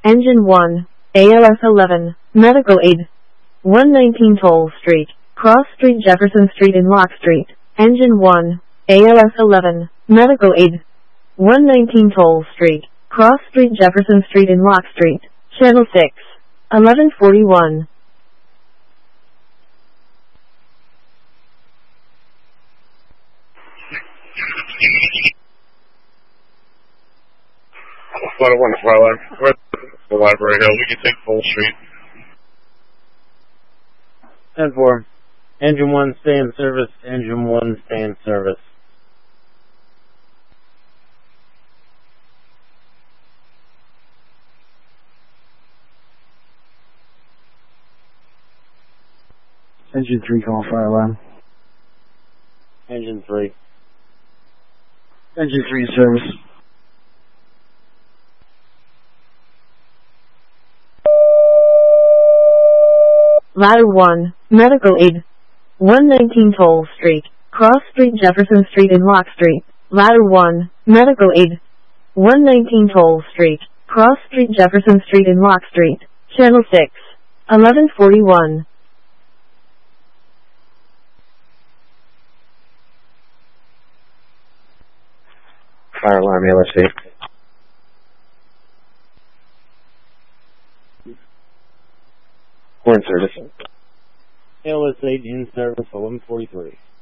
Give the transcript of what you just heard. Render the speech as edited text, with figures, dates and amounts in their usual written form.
Engine 1, ALS 11, Medical Aid. 119 Toll Street, Cross Street Jefferson Street in Lock Street. Engine 1, ALS 11, Medical Aid. 119 Toll Street, Cross Street Jefferson Street in Lock Street. Channel 6, 1141. Flight 1 to Twilight. We're at the Library Hill. We can take Full Street. 10-4. Engine 1, stay in service. Engine 1, stay in service. Engine 3, call fire alarm. Engine 3. Engine 3 in service. Ladder 1, Medical Aid. 119 Toll Street, Cross Street Jefferson Street in Lock Street. Ladder 1, Medical Aid. 119 Toll Street, Cross Street Jefferson Street in Lock Street. Channel 6, 1141. Fire alarm, ALS 8. We're in service. ALS 8 in service, 1143.